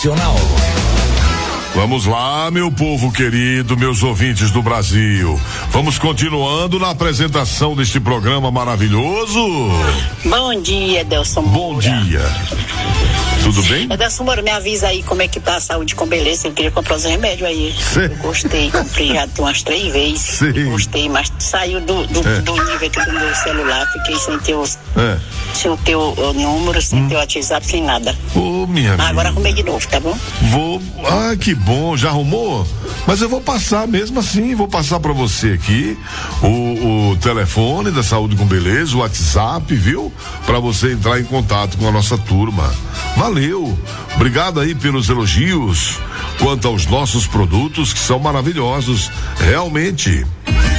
Vamos lá, meu povo querido, meus ouvintes do Brasil. Vamos continuando na apresentação deste programa maravilhoso. Bom dia, Delson Moura. Bom dia. Tudo bem? Delson Moura, me avisa aí como é que tá a saúde com beleza. Eu queria comprar os remédios aí. Sim. Eu gostei, comprei já umas 3 vezes. Sim. Gostei, mas saiu do nível aqui do meu celular. Fiquei sem o teu número, sem teu WhatsApp, sem nada. Ô, minha amiga. Agora arrumei de novo, tá bom? Que bom, já arrumou? Mas eu vou passar mesmo assim, vou passar pra você aqui o telefone da Saúde com Beleza, o WhatsApp, viu? Pra você entrar em contato com a nossa turma. Valeu, obrigado aí pelos elogios quanto aos nossos produtos que são maravilhosos, realmente.